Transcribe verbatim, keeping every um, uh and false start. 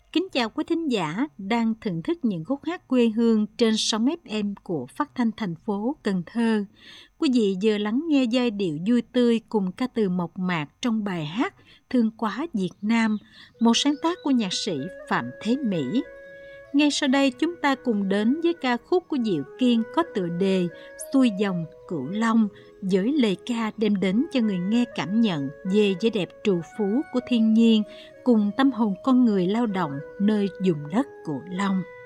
Kính chào quý thính giả đang thưởng thức những khúc hát quê hương trên sóng ép em của Phát thanh thành phố Cần Thơ. Quý vị vừa lắng nghe giai điệu vui tươi cùng ca từ mộc mạc trong bài hát Thương Quá Việt Nam, một sáng tác của nhạc sĩ Phạm Thế Mỹ. Ngay sau đây chúng ta cùng đến với ca khúc của Diệu Kiên có tựa đề Xuôi dòng Cửu Long, với lời ca đem đến cho người nghe cảm nhận về vẻ đẹp trù phú của thiên nhiên cùng tâm hồn con người lao động nơi vùng đất Cửu Long.